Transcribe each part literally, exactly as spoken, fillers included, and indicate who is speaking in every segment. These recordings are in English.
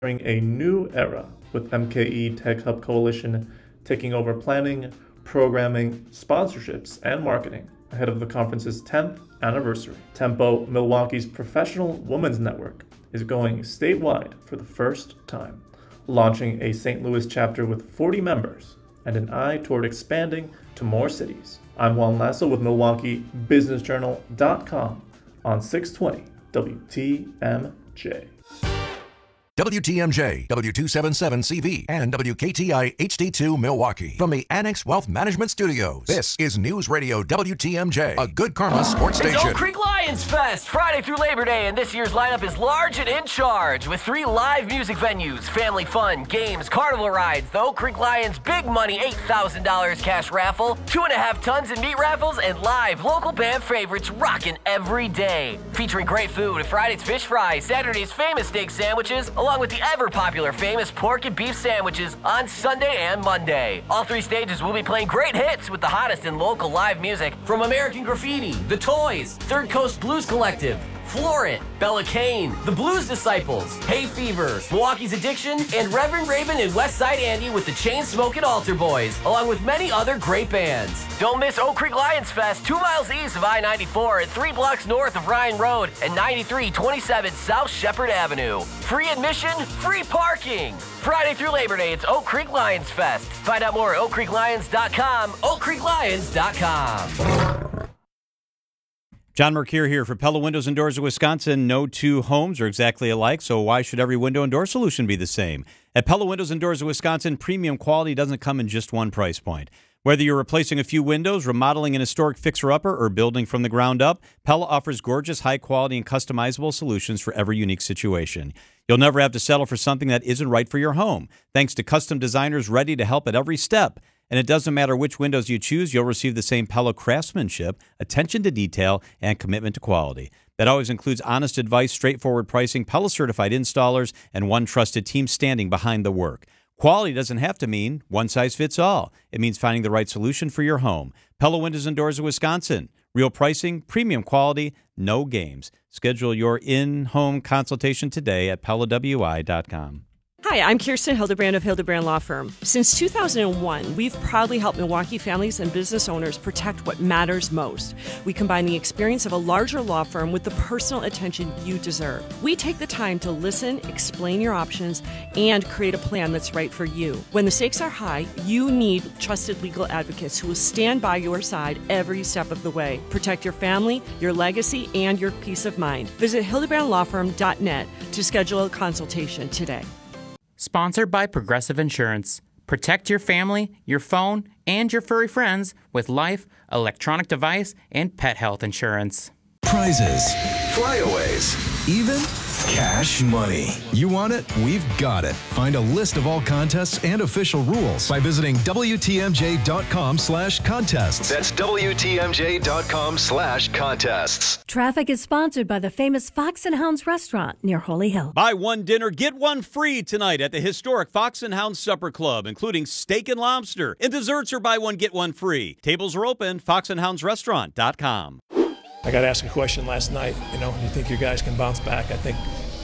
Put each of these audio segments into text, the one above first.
Speaker 1: entering a new era with M K E Tech Hub Coalition taking over planning, programming, sponsorships, and marketing ahead of the conference's tenth anniversary. Tempo, Milwaukee's professional women's network, is going statewide for the first time, launching a Saint Louis chapter with forty members and an eye toward expanding to more cities. I'm Juan Lasso with Milwaukee Business Journal dot com on six twenty W T M J.
Speaker 2: W T M J, W two seventy-seven C V, and W K T I H D two Milwaukee. From the Annex Wealth Management Studios, this is News Radio W T M J, a Good Karma sports station.
Speaker 3: It's Oak Creek Lions Fest, Friday through Labor Day, and this year's lineup is large and in charge with three live music venues, family fun, games, carnival rides, the Oak Creek Lions Big Money eight thousand dollars cash raffle, two and a half tons in meat raffles, and live local band favorites rocking every day. Featuring great food, Friday's fish fries, Saturday's famous steak sandwiches, along with the ever-popular famous pork and beef sandwiches on Sunday and Monday. All three stages will be playing great hits with the hottest in local live music from American Graffiti, The Toys, Third Coast Blues Collective, Florent, Bella Kane, The Blues Disciples, Hay Fever, Milwaukee's Addiction, and Reverend Raven and Westside Andy with the Chain-Smokin' Altar Boys, along with many other great bands. Don't miss Oak Creek Lions Fest, two miles east of I ninety-four and three blocks north of Ryan Road and ninety-three twenty-seven South Shepherd Avenue. Free admission, free parking. Friday through Labor Day, it's Oak Creek Lions Fest. Find out more at oak creek lions dot com, oak creek lions dot com.
Speaker 4: John Mercure here for Pella Windows and Doors of Wisconsin. No two homes are exactly alike, so why should every window and door solution be the same? At Pella Windows and Doors of Wisconsin, premium quality doesn't come in just one price point. Whether you're replacing a few windows, remodeling an historic fixer-upper, or building from the ground up, Pella offers gorgeous, high-quality, and customizable solutions for every unique situation. You'll never have to settle for something that isn't right for your home, thanks to custom designers ready to help at every step. And it doesn't matter which windows you choose, you'll receive the same Pella craftsmanship, attention to detail, and commitment to quality. That always includes honest advice, straightforward pricing, Pella-certified installers, and one trusted team standing behind the work. Quality doesn't have to mean one size fits all. It means finding the right solution for your home. Pella Windows and Doors of Wisconsin. Real pricing, premium quality, no games. Schedule your in-home consultation today at pella w i dot com.
Speaker 5: Hi, I'm Kirsten Hildebrand of Hildebrand Law Firm. Since two thousand one, we've proudly helped Milwaukee families and business owners protect what matters most. We combine the experience of a larger law firm with the personal attention you deserve. We take the time to listen, explain your options, and create a plan that's right for you. When the stakes are high, you need trusted legal advocates who will stand by your side every step of the way. Protect your family, your legacy, and your peace of mind. Visit hildebrand law firm dot net to schedule a consultation today.
Speaker 6: Sponsored by Progressive Insurance. Protect your family, your phone, and your furry friends with life, electronic device, and pet health insurance.
Speaker 2: Prizes, flyaways, even cash money. You want it? We've got it. Find a list of all contests and official rules by visiting W T M J dot com slash contests. That's W T M J dot com slash contests.
Speaker 7: Traffic is sponsored by the famous Fox and Hounds restaurant near Holy Hill.
Speaker 4: Buy one dinner, get one free tonight at the historic Fox and Hounds Supper Club, including steak and lobster. And desserts are buy one, get one free. Tables are open, fox and hounds restaurant dot com.
Speaker 8: I got asked a question last night, you know, you think your guys can bounce back? I think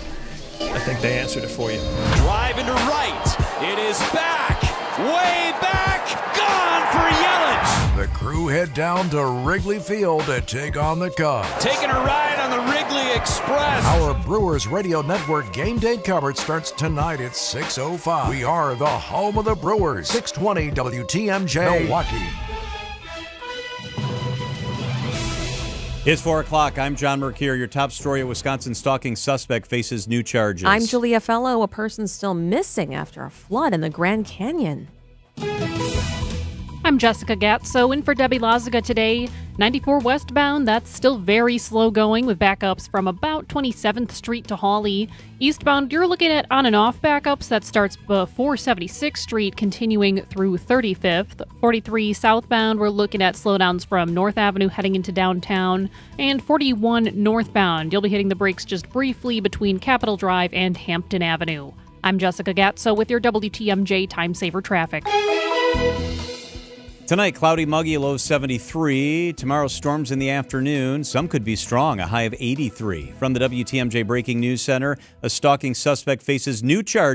Speaker 8: I think they answered it for you.
Speaker 9: Drive into right. It is back. Way back. Gone for Yelich.
Speaker 2: The crew head down to Wrigley Field to take on the Cubs.
Speaker 9: Taking a ride on the Wrigley Express.
Speaker 2: Our Brewers Radio Network game day coverage starts tonight at six oh five. We are the home of the Brewers. six twenty W T M J, Milwaukee.
Speaker 4: It's four o'clock. I'm John Mercure. Your top story: a Wisconsin stalking suspect faces new charges.
Speaker 10: I'm Julia Fellow. A person still missing after a flood in the Grand Canyon.
Speaker 11: I'm Jessica Gatso in for Debbie Lazaga today. ninety-four westbound, that's still very slow going with backups from about twenty-seventh Street to Hawley. Eastbound, you're looking at on and off backups. That starts before seventy-sixth Street, continuing through thirty-fifth. forty-three southbound, we're looking at slowdowns from North Avenue heading into downtown. And forty-one northbound, you'll be hitting the brakes just briefly between Capitol Drive and Hampton Avenue. I'm Jessica Gatso with your W T M J Time Saver Traffic.
Speaker 4: Tonight, cloudy, muggy, low seventy-three. Tomorrow, storms in the afternoon. Some could be strong, a high of eighty-three. From the W T M J Breaking News Center, a stalking suspect faces new charges.